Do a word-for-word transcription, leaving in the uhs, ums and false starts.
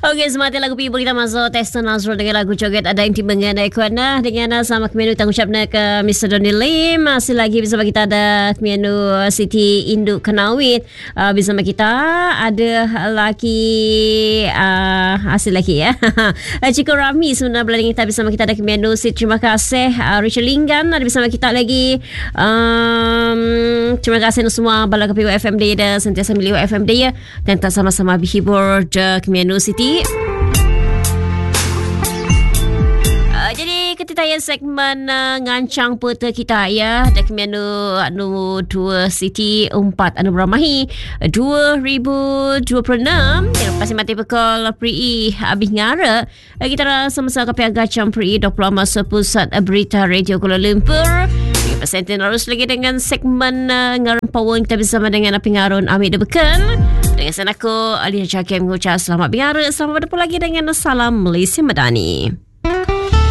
Okey, semangat lagu people kita masuk Testa Nazrul dengan lagu joget ada yang timbangan dari kuana dengan sama kemenu tanggup nak ke mister Donny Lim. Masih lagi bersama kita ada kemenu Siti Induk Kenawit. Uh, bersama kita ada laki uh, hasil lagi ya. Ciko Rami sebenarnya belah kita bersama kita ada kemenu Siti. Terima kasih uh, Richard Linggan ada bersama kita lagi. Um, terima kasih semua bala K P U F M D dan sentiasa milih F M D ya dan tak sama-sama berhibur de kemenu Siti. Uh, jadi ketika yang segmen uh, ngancang peta kita ya dak menu anu dua Siti empat anu beramahi dua ribu dua puluh enam ya pasti mati bekal pri abih ngara uh, kita sama-sama K P Agacam pri dua puluh masa pusat berita radio Kuala Lumpur. Persentin harus lagi dengan segmen uh, ngaran power kita bersama dengan pengarun Amir Debekan. Dengan sana aku Alina Jakim mengucap selamat biara. Selamat bertemu lagi dengan Salam Malaysia Madani.